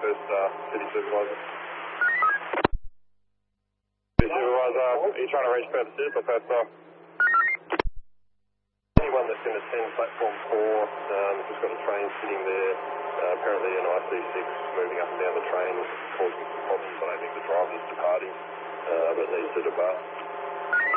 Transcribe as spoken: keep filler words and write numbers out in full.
first uh, city supervisor. City supervisor, are you trying to reach Perth Assist or Perth Stop? Anyone that's in attend platform four, um, just got a train sitting there, uh, apparently an I C six moving up and down the train, causing some problems. I don't think the driver's departing, uh, but needs to depart.